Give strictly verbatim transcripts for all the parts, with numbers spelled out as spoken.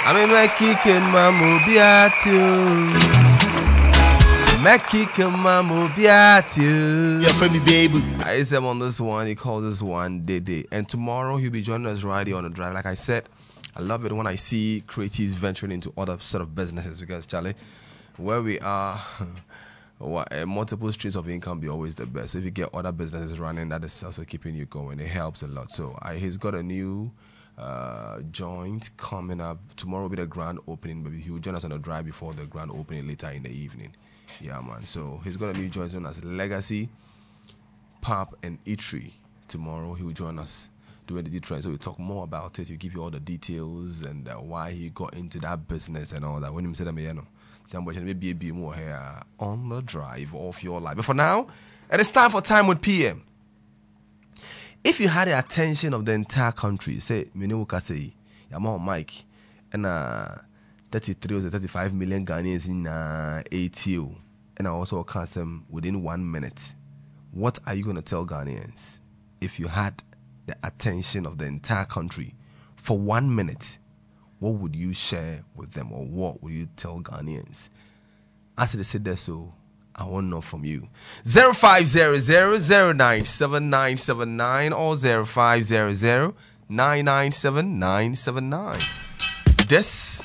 I'm a kicking mamu biatu. Mekika mamu biatu. Yeah, for me, baby. I said on this one, he called this one Dede. And tomorrow he'll be joining us right here on the drive. Like I said, I love it when I see creatives venturing into other sort of businesses because, Charlie, where we are, multiple streams of income be always the best. So if you get other businesses running, that is also keeping you going. It helps a lot. So I, he's got a new uh, joint coming up. Tomorrow will be the grand opening. Maybe he will join us on the drive before the grand opening later in the evening. Yeah, man. So he's got a new joint known as Legacy Pub and Eatery. Tomorrow he will join us doing the trend. So we'll talk more about it. We'll give you all the details and uh, why he got into that business and all that. When you say that, you know, maybe be more here on the drive of your life. But for now, it is time for Time with P M. If you had the attention of the entire country, say, Miniwuka say, Yama Mike, and uh, thirty-three or thirty-five million Ghanaians in uh, A T O, and I also cast them within one minute. What are you going to tell Ghanaians if you had the attention of the entire country for one minute? What would you share with them, or what would you tell Ghanaians? As they said that, so I want to know from you. zero five zero zero zero nine seven nine seven nine or zero five zero zero nine nine seven nine seven nine. This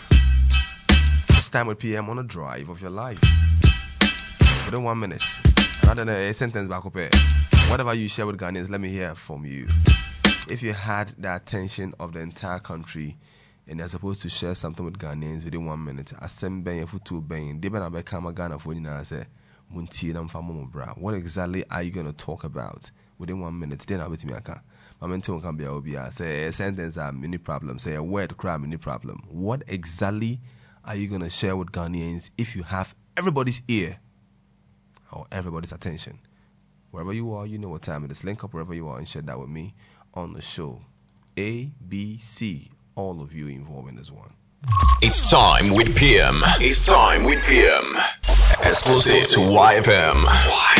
is Time with P M on a drive of your life. Within one minute. Rather than a sentence back up here. Whatever you share with Ghanaians, let me hear from you. If you had the attention of the entire country and you're supposed to share something with Ghanaians within one minute, asem ben futu ben, deba na be kama Ghana for you na say munti na mfamo bra. What exactly are you going to talk about within one minute? Then I'll be to me aka. My mentor can be obia. Say a sentence are many problem. Say a word crime many problem. What exactly are you going to share with Ghanaians if you have everybody's ear or everybody's attention? Wherever you are, you know what time it is. Link up wherever you are and share that with me on the show. A, B, C, all of you involved in this one. It's Time with P M. It's Time with P M. Exclusive to Y F M.